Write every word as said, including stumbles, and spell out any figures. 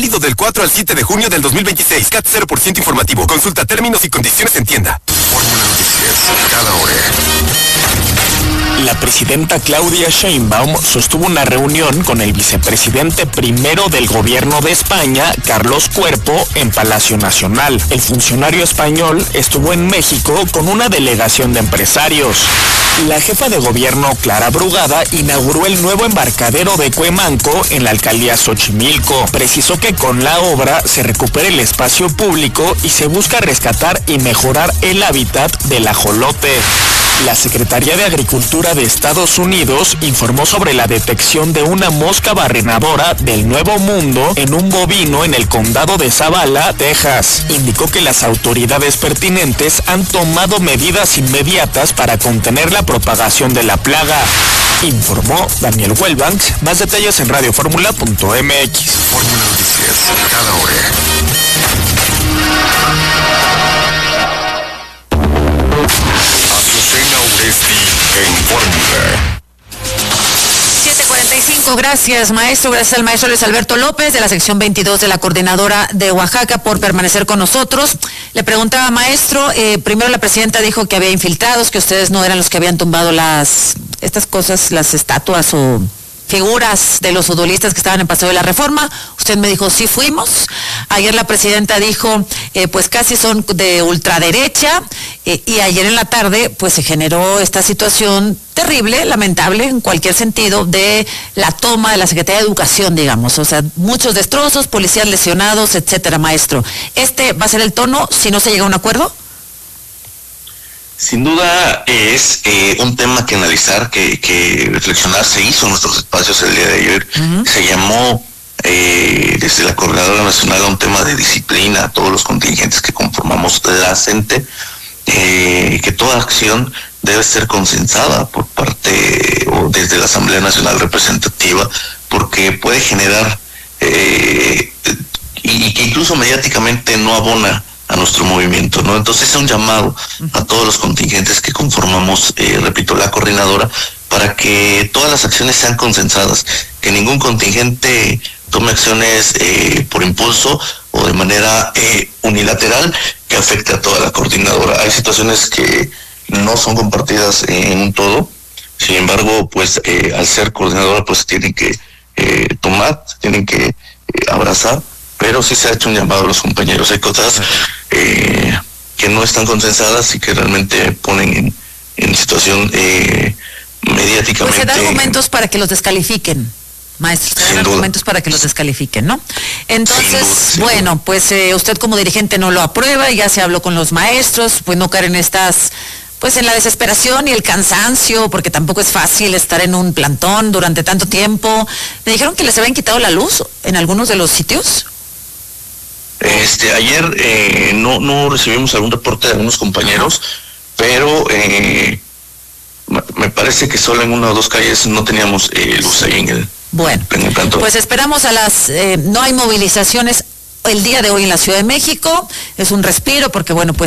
Válido del cuatro al siete de junio del dos mil veintiséis. C A T cero por ciento informativo. Consulta términos y condiciones en tienda. Fórmula Noticias, cada hora. La presidenta Claudia Sheinbaum sostuvo una reunión con el vicepresidente primero del gobierno de España, Carlos Cuerpo, en Palacio Nacional. El funcionario español estuvo en México con una delegación de empresarios. La jefa de gobierno, Clara Brugada, inauguró el nuevo embarcadero de Cuemanco en la alcaldía Xochimilco. Precisó que con la obra se recupera el espacio público y se busca rescatar y mejorar el hábitat del ajolote. La Secretaría de Agricultura de Estados Unidos informó sobre la detección de una mosca barrenadora del Nuevo Mundo en un bovino en el condado de Zavala, Texas. Indicó que las autoridades pertinentes han tomado medidas inmediatas para contener la propagación de la plaga. Informó Daniel Wellbanks. Más detalles en radio fórmula punto m x. Fórmula Noticias, cada hora. En Fórmula. siete cuarenta y cinco, gracias maestro, gracias al maestro Luis Alberto López de la sección veintidós de la Coordinadora de Oaxaca por permanecer con nosotros. Le preguntaba, maestro, eh, primero la presidenta dijo que había infiltrados, que ustedes no eran los que habían tumbado las, estas cosas, las estatuas o figuras de los futbolistas que estaban en Paseo de la Reforma. Usted me dijo, sí fuimos. Ayer la presidenta dijo, eh, pues casi son de ultraderecha, eh, y ayer en la tarde, pues se generó esta situación terrible, lamentable, en cualquier sentido, de la toma de la Secretaría de Educación, digamos. O sea, muchos destrozos, policías lesionados, etcétera, maestro. ¿Este va a ser el tono si no se llega a un acuerdo? Sin duda es eh, un tema que analizar, que, que reflexionar. Se hizo en nuestros espacios el día de ayer. Uh-huh. Se llamó eh, desde la Coordinadora Nacional a un tema de disciplina a todos los contingentes que conformamos la CENTE, eh, que toda acción debe ser consensada por parte o desde la Asamblea Nacional Representativa, porque puede generar eh, y, y que incluso mediáticamente no abona a nuestro movimiento, ¿no? Entonces es un llamado a todos los contingentes que conformamos, eh, repito, la coordinadora, para que todas las acciones sean consensadas, que ningún contingente tome acciones eh, por impulso o de manera eh, unilateral que afecte a toda la coordinadora. Hay situaciones que no son compartidas en un todo, sin embargo, pues eh, al ser coordinadora, pues tienen que eh, tomar, tienen que eh, abrazar, pero sí se ha hecho un llamado a los compañeros. Hay cosas eh, que no están consensadas y que realmente ponen en, en situación eh, mediáticamente. Pues se dan argumentos para que los descalifiquen, maestro, se dan argumentos para que los descalifiquen, ¿no? Entonces, sin duda, sin bueno, duda. pues eh, usted como dirigente no lo aprueba, ya se habló con los maestros, pues no caer en estas, pues en la desesperación y el cansancio, porque tampoco es fácil estar en un plantón durante tanto tiempo. Me dijeron que les habían quitado la luz en algunos de los sitios. Este, ayer eh, no, no recibimos algún reporte de algunos compañeros, pero eh, me parece que solo en una o dos calles no teníamos eh, luz ahí en el, bueno, en el plantón. Pues esperamos a las, eh, no hay movilizaciones el día de hoy en la Ciudad de México, es un respiro porque bueno, pues